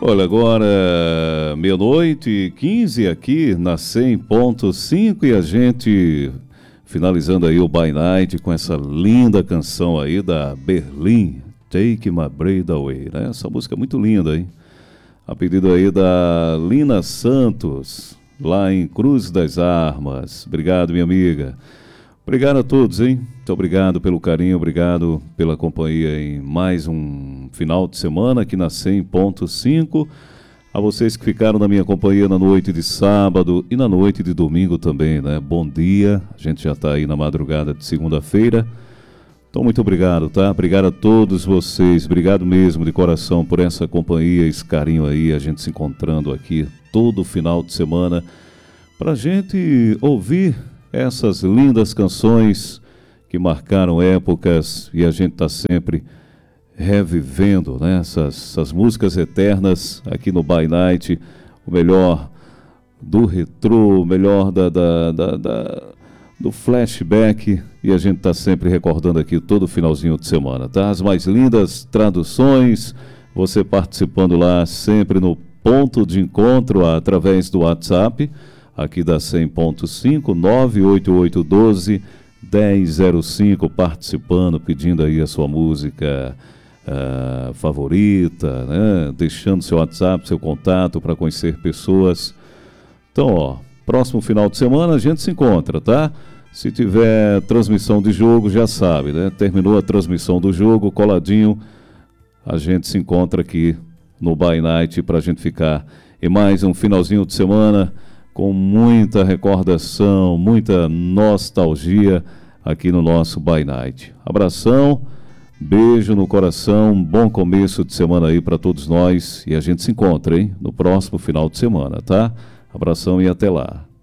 Olha, agora meia-noite e 15 aqui na 100.5 e a gente finalizando aí o By Night com essa linda canção aí da Berlim, Take My Breath Away, né? Essa música é muito linda, hein? A pedido aí da Lina Santos, lá em Cruz das Armas. Obrigado, minha amiga. Obrigado a todos, hein? Muito obrigado pelo carinho, obrigado pela companhia em mais um final de semana aqui na 100.5. A vocês que ficaram na minha companhia na noite de sábado e na noite de domingo também, né? Bom dia, a gente já está aí na madrugada de segunda-feira. Então, muito obrigado, tá? Obrigado a todos vocês, obrigado mesmo de coração por essa companhia, esse carinho aí, a gente se encontrando aqui todo final de semana para a gente ouvir essas lindas canções que marcaram épocas e a gente está sempre revivendo, né? Essas músicas eternas aqui no By Night, o melhor do retrô, o melhor do flashback, e a gente está sempre recordando aqui todo finalzinho de semana, tá? As mais lindas traduções, você participando lá sempre no ponto de encontro através do WhatsApp, aqui da 100.5, 98812-1005, participando, pedindo aí a sua música favorita, né? Deixando seu WhatsApp, seu contato para conhecer pessoas. Então, ó, próximo final de semana a gente se encontra, tá? Se tiver transmissão de jogo, já sabe, né? Terminou a transmissão do jogo, coladinho, a gente se encontra aqui no By Night para a gente ficar em mais um finalzinho de semana com muita recordação, muita nostalgia aqui no nosso By Night. Abração, beijo no coração, bom começo de semana aí para todos nós e a gente se encontra, hein? No próximo final de semana, tá? Abração e até lá.